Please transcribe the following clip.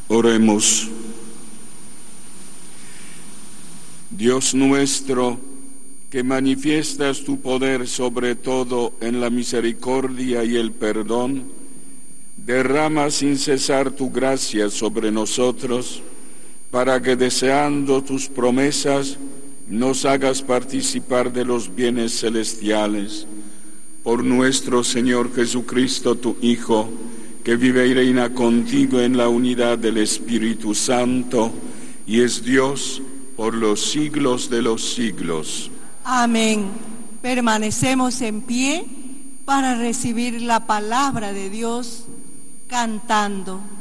Oremos. Dios nuestro, que manifiestas tu poder sobre todo en la misericordia y el perdón, derrama sin cesar tu gracia sobre nosotros, para que deseando tus promesas nos hagas participar de los bienes celestiales. Por nuestro Señor Jesucristo, tu Hijo, que vive y reina contigo en la unidad del Espíritu Santo, y es Dios por los siglos de los siglos. Amén. Permanecemos en pie para recibir la palabra de Dios cantando.